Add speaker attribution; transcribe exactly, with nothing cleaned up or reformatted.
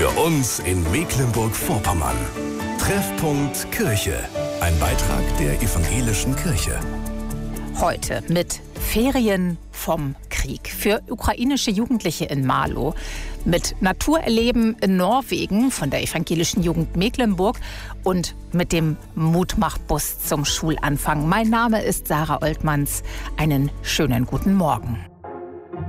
Speaker 1: Für uns in Mecklenburg-Vorpommern. Treffpunkt Kirche. Ein Beitrag der evangelischen Kirche.
Speaker 2: Heute mit Ferien vom Krieg für ukrainische Jugendliche in Marlow, mit Naturerleben in Norwegen von der evangelischen Jugend Mecklenburg und mit dem Mutmach-Bus zum Schulanfang. Mein Name ist Sarah Oltmanns. Einen schönen guten Morgen.